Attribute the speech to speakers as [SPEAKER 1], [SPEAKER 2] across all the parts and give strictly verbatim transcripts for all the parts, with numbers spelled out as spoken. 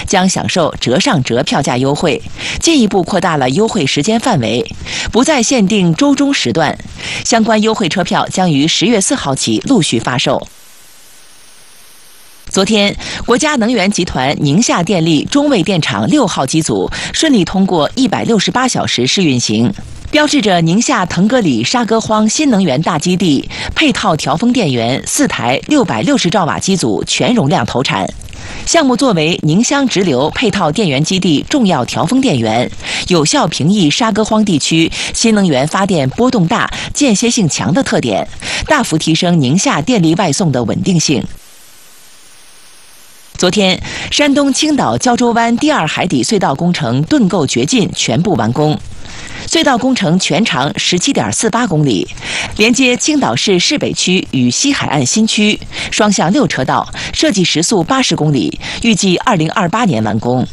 [SPEAKER 1] 将享受折上折票价优惠，进一步扩大了优惠时间范围，不再限定周中时段。相关优惠车票将于十月四号起陆续发售。昨天，国家能源集团宁夏电力中卫电厂六号机组顺利通过一百六十八小时试运行，标志着宁夏腾格里沙歌荒新能源大基地配套调峰电源四台六百六十兆瓦机组全容量投产。项目作为宁乡直流配套电源基地重要调峰电源，有效平抑沙歌荒地区新能源发电波动大、间歇性强的特点，大幅提升宁夏电力外送的稳定性。昨天，山东青岛胶州湾第二海底隧道工程盾构掘进全部完工。隧道工程全长 十七点四八公里，连接青岛市市北区与西海岸新区，双向六车道，设计时速八十公里，预计二零二八年完工。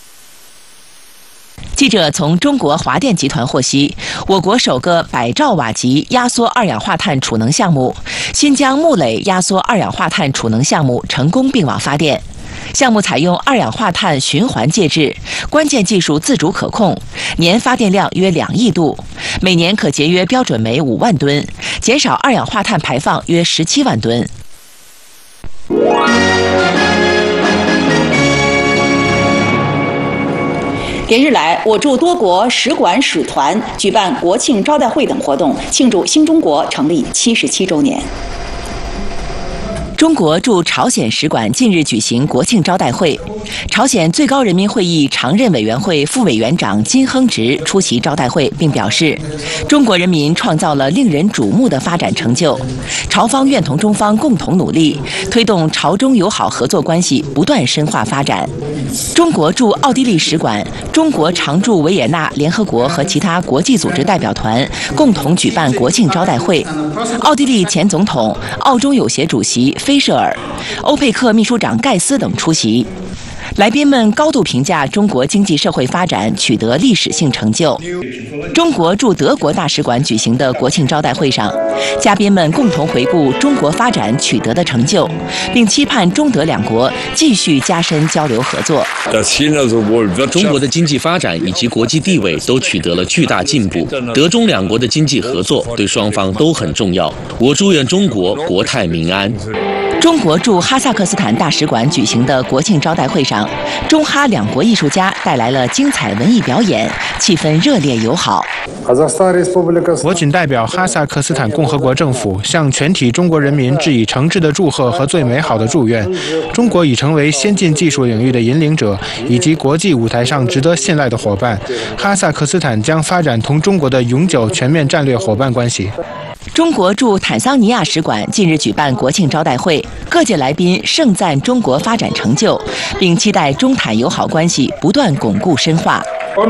[SPEAKER 1] 记者从中国华电集团获悉，我国首个百兆瓦级压缩二氧化碳储能项目——新疆木垒压缩二氧化碳储能项目成功并网发电。项目采用二氧化碳循环介质，关键技术自主可控，年发电量约两亿度，每年可节约标准煤五万吨，减少二氧化碳排放约十七万吨。
[SPEAKER 2] 连日来，我驻多国使馆使团举办国庆招待会等活动，庆祝新中国成立七十七周年。
[SPEAKER 1] 中国驻朝鲜使馆近日举行国庆招待会，朝鲜最高人民会议常任委员会副委员长金亨植出席招待会，并表示，中国人民创造了令人瞩目的发展成就，朝方愿同中方共同努力，推动朝中友好合作关系不断深化发展。中国驻奥地利使馆、中国常驻维也纳联合国和其他国际组织代表团共同举办国庆招待会，奥地利前总统、澳中友协主席菲舍尔、欧佩克秘书长盖斯等出席。来宾们高度评价中国经济社会发展取得历史性成就。中国驻德国大使馆举行的国庆招待会上，嘉宾们共同回顾中国发展取得的成就，并期盼中德两国继续加深交流合作。
[SPEAKER 3] 中国的经济发展以及国际地位都取得了巨大进步，德中两国的经济合作对双方都很重要。我祝愿中国国泰民安。
[SPEAKER 1] 中国驻哈萨克斯坦大使馆举行的国庆招待会上，中哈两国艺术家带来了精彩文艺表演，气氛热烈友好。
[SPEAKER 4] 我谨代表哈萨克斯坦共和国政府向全体中国人民致以诚挚的祝贺和最美好的祝愿。中国已成为先进技术领域的引领者，以及国际舞台上值得信赖的伙伴。哈萨克斯坦将发展同中国的永久全面战略伙伴关系。
[SPEAKER 1] 中国驻坦桑尼亚使馆近日举办国庆招待会，各界来宾盛赞中国发展成就，并期待中坦友好关系不断巩固深化。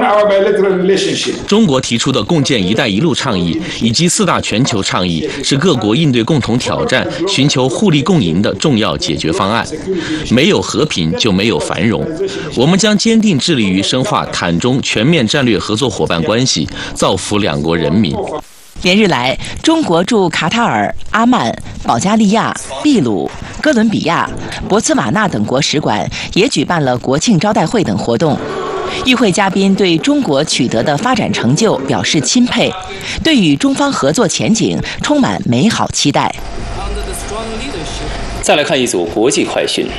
[SPEAKER 3] 中国提出的共建“一带一路”倡议以及四大全球倡议，是各国应对共同挑战、寻求互利共赢的重要解决方案。没有和平，就没有繁荣。我们将坚定致力于深化坦中全面战略合作伙伴关系，造福两国人民。
[SPEAKER 1] 连日来，中国驻卡塔尔、阿曼、保加利亚、秘鲁、哥伦比亚、博茨瓦纳等国使馆也举办了国庆招待会等活动。与会嘉宾对中国取得的发展成就表示钦佩，对与中方合作前景充满美好期待。
[SPEAKER 5] 再来看一组国际快讯。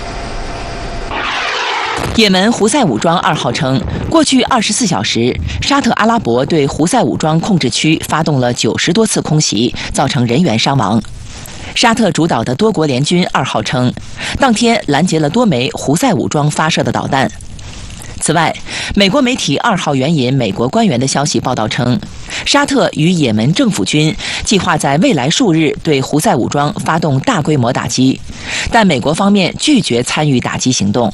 [SPEAKER 1] 也门胡塞武装二号称，过去二十四小时，沙特阿拉伯对胡塞武装控制区发动了九十多次空袭，造成人员伤亡。沙特主导的多国联军二号称，当天拦截了多枚胡塞武装发射的导弹。此外，美国媒体二号援引美国官员的消息报道称，沙特与也门政府军计划在未来数日对胡塞武装发动大规模打击，但美国方面拒绝参与打击行动。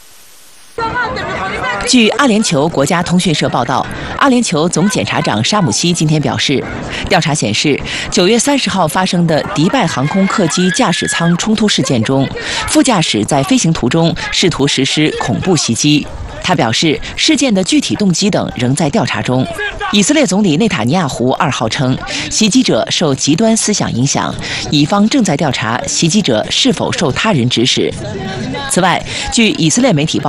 [SPEAKER 1] 据阿联酋国家通讯社报道，阿联酋总检察长沙姆西今天表示，调查显示，九月三十号发生的迪拜航空客机驾驶舱冲突事件中，副驾驶在飞行途中试图实施恐怖袭击。他表示，事件的具体动机等仍在调查中。以色列总理内塔尼亚胡二号称，袭击者受极端思想影响，以方正在调查袭击者是否受他人指使。此外，据以色列媒体报